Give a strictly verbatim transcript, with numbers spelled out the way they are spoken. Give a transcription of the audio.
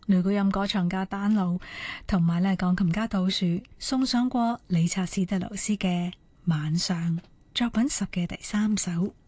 女高音歌唱家丹露同埋咧鋼琴家杜樹送上過理查史特勞斯嘅《晚上》作品十嘅第三首。